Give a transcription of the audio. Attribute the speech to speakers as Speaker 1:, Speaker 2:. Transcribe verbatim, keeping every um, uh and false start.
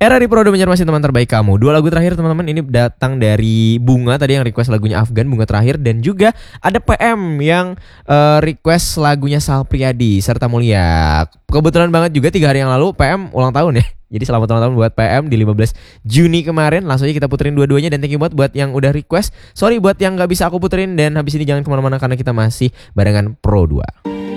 Speaker 1: Era di Pro Domenyer masih teman terbaik kamu. Dua lagu terakhir teman-teman ini datang dari Bunga tadi yang request lagunya Afgan, Bunga terakhir. Dan juga ada P M yang uh, request lagunya Sal Priadi serta Mulia. Kebetulan banget juga tiga hari yang lalu P M ulang tahun ya. Jadi selamat ulang tahun buat P M di lima belas Juni kemarin. Langsung aja kita puterin dua-duanya. Dan thank you buat buat yang udah request. Sorry buat yang gak bisa aku puterin. Dan habis ini jangan kemana-mana karena kita masih barengan Pro dua.